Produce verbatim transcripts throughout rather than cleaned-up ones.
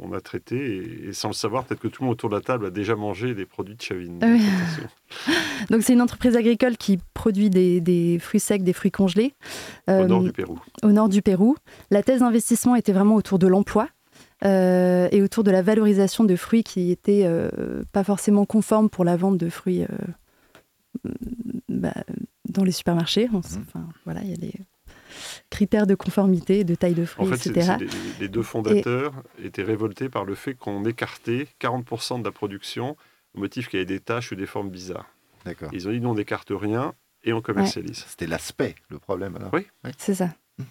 on a traité. Et, et sans le savoir, peut-être que tout le monde autour de la table a déjà mangé des produits de Chavin. Euh... Donc, c'est une entreprise agricole qui produit des, des fruits secs, des fruits congelés. Euh, au nord du Pérou. Au nord du Pérou. La thèse d'investissement était vraiment autour de l'emploi. Euh, et autour de la valorisation de fruits qui n'étaient euh, pas forcément conformes pour la vente de fruits euh, bah, dans les supermarchés. On, enfin, voilà, il y a des critères de conformité, de taille de fruits, en fait, et cetera. C'est, c'est les, les deux fondateurs et... étaient révoltés par le fait qu'on écartait quarante pour cent de la production au motif qu'il y avait des taches ou des formes bizarres. D'accord. Ils ont dit, nous, on n'écarte rien et on commercialise. Ouais. C'était l'aspect, le problème, alors. Oui. oui. C'est ça. Mmh.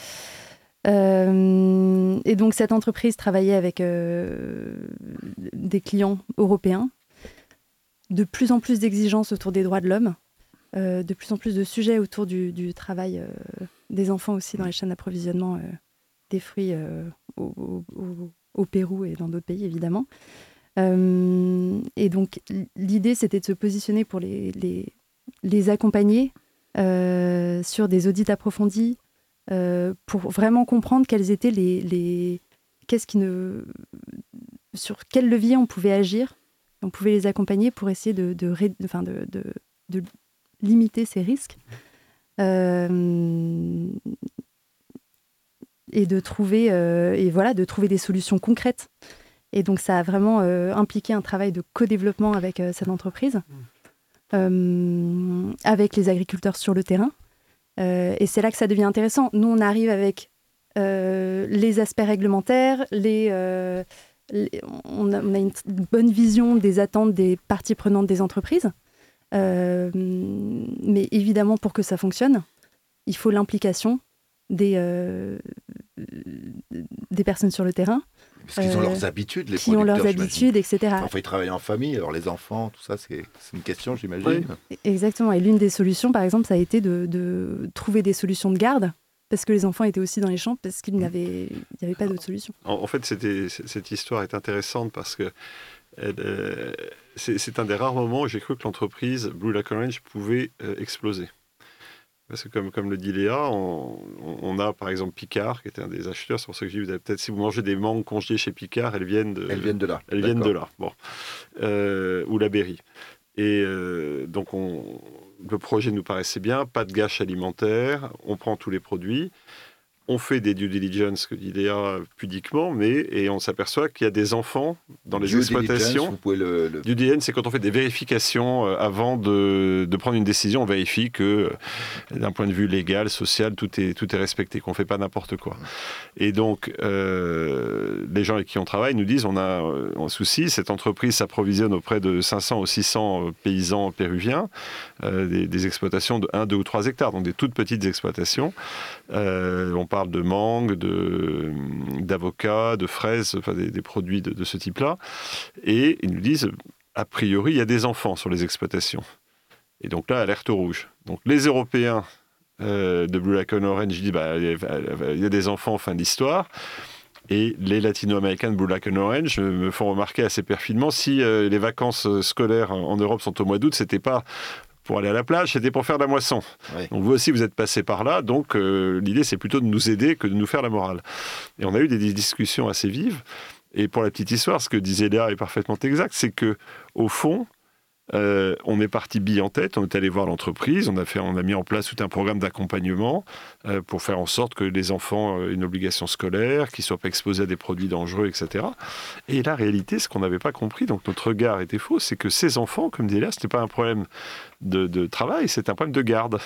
Euh, et donc cette entreprise travaillait avec euh, des clients européens, de plus en plus d'exigences autour des droits de l'homme, euh, de plus en plus de sujets autour du, du travail euh, des enfants aussi dans les chaînes d'approvisionnement euh, des fruits euh, au, au, au Pérou et dans d'autres pays évidemment. Euh, et donc l'idée c'était de se positionner pour les, les, les accompagner euh, sur des audits approfondis, Euh, pour vraiment comprendre quels étaient les, les... Qu'est-ce qui ne... sur quel levier on pouvait agir. On pouvait les accompagner pour essayer de, de, ré... enfin de, de, de limiter ces risques euh... et de trouver euh... et voilà de trouver des solutions concrètes. Et donc ça a vraiment euh, impliqué un travail de co-développement avec euh, cette entreprise, euh, avec les agriculteurs sur le terrain. Euh, et c'est là que ça devient intéressant. Nous, on arrive avec euh, les aspects réglementaires, les, euh, les, on, a, on a une bonne vision des attentes des parties prenantes des entreprises. Euh, mais évidemment, pour que ça fonctionne, il faut l'implication des, euh, des personnes sur le terrain. Parce qu'ils ont euh, leurs habitudes, les qui ont leurs habitudes, et cetera. Enfin, ils travaillent en famille, alors les enfants, tout ça, c'est, c'est une question, j'imagine. Oui. Exactement. Et l'une des solutions, par exemple, ça a été de, de trouver des solutions de garde, parce que les enfants étaient aussi dans les champs, parce qu'il n'y avait, il n'y avait pas d'autre solution. En, en fait, c'était, cette histoire est intéressante parce que elle, euh, c'est, c'est un des rares moments où j'ai cru que l'entreprise Blue Lac Orange pouvait euh, exploser. Parce que comme, comme le dit Léa, on, on a par exemple Picard, qui était un des acheteurs. C'est pour ça que je dis, vous avez peut-être, si vous mangez des mangues congelées chez Picard, elles viennent de, elles viennent de là. Elles viennent de là. Bon. Euh, ou la Berry. Et euh, donc, on, le projet nous paraissait bien. Pas de gâche alimentaire. On prend tous les produits. On fait des due diligence, que dit Léa pudiquement, mais et on s'aperçoit qu'il y a des enfants dans les due exploitations. Vous pouvez le, le... Due diligence, c'est quand on fait des vérifications euh, avant de, de prendre une décision. On vérifie que, euh, d'un point de vue légal, social, tout est, tout est respecté, qu'on ne fait pas n'importe quoi. Et donc, euh, les gens avec qui on travaille nous disent on a euh, un souci, cette entreprise s'approvisionne auprès de cinq cents ou six cents paysans péruviens, euh, des, des exploitations de un, deux ou trois hectares, donc des toutes petites exploitations. Euh, on parle de mangue, de, d'avocats, de fraises, enfin des, des produits de, de ce type-là. Et ils nous disent, a priori, il y a des enfants sur les exploitations. Et donc là, alerte rouge. Donc les Européens euh, de Blue Lac Orange disent, bah, il y a des enfants, fin de l'histoire. Et les latino-américains de Blue Lac Orange me font remarquer assez perfidement, si euh, les vacances scolaires en Europe sont au mois d'août, c'était pas pour aller à la plage, c'était pour faire de la moisson. Oui. Donc vous aussi, vous êtes passé par là, donc euh, l'idée, c'est plutôt de nous aider que de nous faire la morale. Et on a eu des discussions assez vives. Et pour la petite histoire, ce que disait Léa est parfaitement exact, c'est qu'au fond, euh, on est parti bille en tête, on est allé voir l'entreprise, on a, fait, on a mis en place tout un programme d'accompagnement euh, pour faire en sorte que les enfants aient une obligation scolaire, qu'ils ne soient pas exposés à des produits dangereux, et cetera. Et la réalité, ce qu'on n'avait pas compris, donc notre regard était faux, c'est que ces enfants, comme disait Léa, ce n'était pas un problème de, de travail, c'est un problème de garde.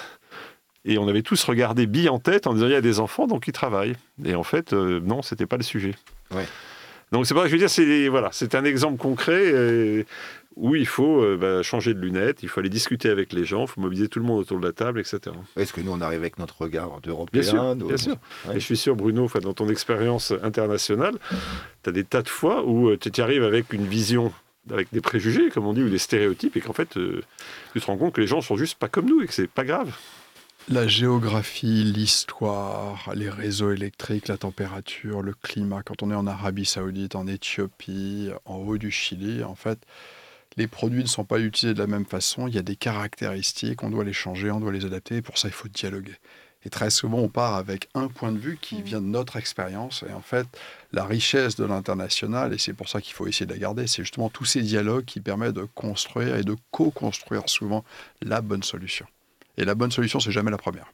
Et on avait tous regardé bille en tête en disant il y a des enfants, donc ils travaillent. Et en fait, euh, non, ce n'était pas le sujet. Ouais. Donc c'est pas que je veux dire, c'est, voilà, c'est un exemple concret euh, où il faut euh, bah, changer de lunettes, il faut aller discuter avec les gens, il faut mobiliser tout le monde autour de la table, et cetera. Est-ce que nous, on arrive avec notre regard d'Européens? Bien sûr, nos... bien sûr. Ouais. Et je suis sûr, Bruno, dans ton expérience internationale, tu as des tas de fois où tu arrives avec une vision, avec des préjugés, comme on dit, ou des stéréotypes, et qu'en fait, euh, tu te rends compte que les gens sont juste pas comme nous, et que c'est pas grave. La géographie, l'histoire, les réseaux électriques, la température, le climat. Quand on est en Arabie Saoudite, en Éthiopie, en haut du Chili, en fait, les produits ne sont pas utilisés de la même façon. Il y a des caractéristiques, on doit les changer, on doit les adapter. Et pour ça, il faut dialoguer. Et très souvent, on part avec un point de vue qui Mmh. vient de notre expérience. Et en fait, la richesse de l'international, et c'est pour ça qu'il faut essayer de la garder, c'est justement tous ces dialogues qui permettent de construire et de co-construire souvent la bonne solution. Et la bonne solution, c'est jamais la première.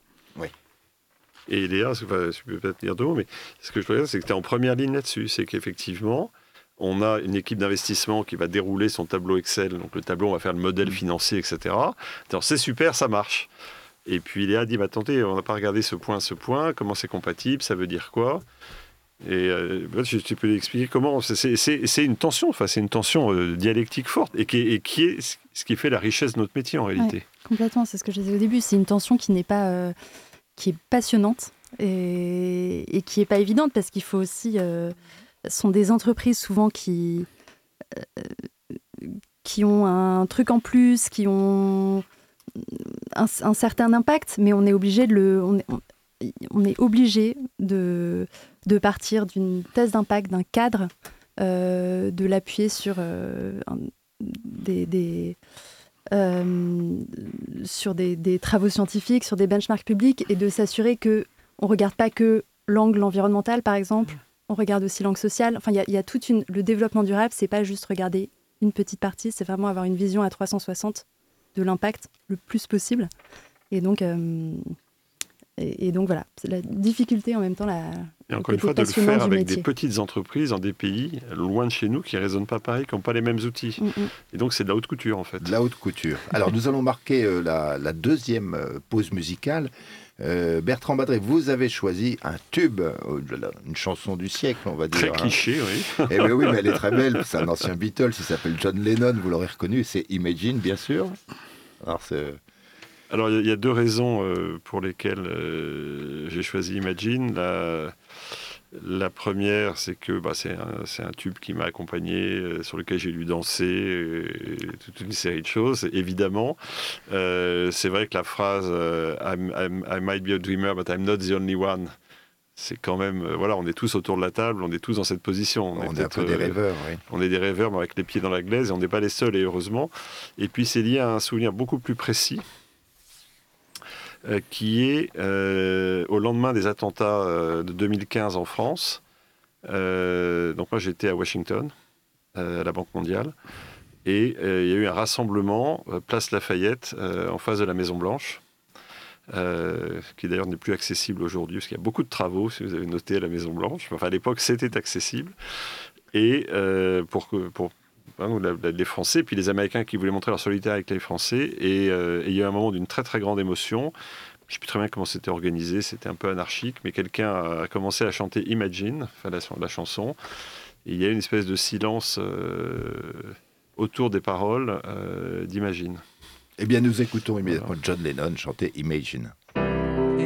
Et Léa, enfin, je peux peut-être dire deux mots, mais ce que je peux dire, c'est que tu es en première ligne là-dessus. C'est qu'effectivement, on a une équipe d'investissement qui va dérouler son tableau Excel. Donc le tableau, on va faire le modèle financier, et cetera. Alors, c'est super, ça marche. Et puis Léa dit, bah, attendez, on n'a pas regardé ce point, ce point, comment c'est compatible, ça veut dire quoi? Et euh, tu, tu peux expliquer comment c'est, c'est, c'est, c'est une tension, enfin c'est une tension euh, dialectique forte et qui, est, et qui est ce qui fait la richesse de notre métier en réalité. Ouais, complètement, c'est ce que je disais au début. C'est une tension qui n'est pas, euh, qui est passionnante et, et qui est pas évidente parce qu'il faut aussi, euh, ce sont des entreprises souvent qui euh, qui ont un truc en plus, qui ont un, un certain impact, mais on est obligé de le, on est, on, on est obligé de de partir d'une thèse d'impact, d'un cadre, euh, de l'appuyer sur euh, un, des, des, euh, sur des, des travaux scientifiques, sur des benchmarks publics, et de s'assurer qu'on ne regarde pas que l'angle environnemental, par exemple, on regarde aussi l'angle social. Enfin, il y, y a toute une... Le développement durable, ce n'est pas juste regarder une petite partie, c'est vraiment avoir une vision à trois cent soixante de l'impact le plus possible. Et donc... Euh, Et, et donc voilà, c'est la difficulté en même temps. La, et encore une fois, de le faire avec métier. Des petites entreprises dans des pays loin de chez nous qui ne raisonnent pas pareil, qui n'ont pas les mêmes outils. Mm-hmm. Et donc c'est de la haute couture en fait. De la haute couture. Alors nous allons marquer euh, la, la deuxième euh, pause musicale. Euh, Bertrand Badré, vous avez choisi un tube, euh, une chanson du siècle, on va dire. Très cliché, hein. oui. Eh bien oui, mais elle est très belle. C'est un ancien Beatles, il s'appelle John Lennon, vous l'aurez reconnu. C'est Imagine, bien sûr. Alors c'est... Alors, il y, y a deux raisons euh, pour lesquelles euh, j'ai choisi Imagine. La, la première, c'est que bah, c'est, un, c'est un tube qui m'a accompagné, euh, sur lequel j'ai dû danser, euh, toute une série de choses, évidemment. Euh, c'est vrai que la phrase euh, I'm, I'm, I might be a dreamer, but I'm not the only one. C'est quand même, euh, voilà, on est tous autour de la table, on est tous dans cette position. On, on est, est un peu des rêveurs, euh, oui. On est des rêveurs, mais avec les pieds dans la glaise, et on n'est pas les seuls, et heureusement. Et puis, c'est lié à un souvenir beaucoup plus précis, Euh, qui est euh, au lendemain des attentats euh, de deux mille quinze en France. Euh, donc moi j'étais à Washington, euh, à la Banque mondiale, et euh, il y a eu un rassemblement euh, place Lafayette euh, en face de la Maison Blanche, euh, qui d'ailleurs n'est plus accessible aujourd'hui parce qu'il y a beaucoup de travaux, si vous avez noté, à la Maison Blanche. Enfin à l'époque c'était accessible, et euh, pour que pour Hein, les Français, puis les Américains qui voulaient montrer leur solidarité avec les Français. Et, euh, et il y a eu un moment d'une très très grande émotion. Je ne sais plus très bien comment c'était organisé, c'était un peu anarchique, mais quelqu'un a commencé à chanter Imagine, enfin la, la chanson. Et il y a une espèce de silence euh, autour des paroles euh, d'Imagine. Eh bien, nous écoutons immédiatement voilà. John Lennon chanter Imagine.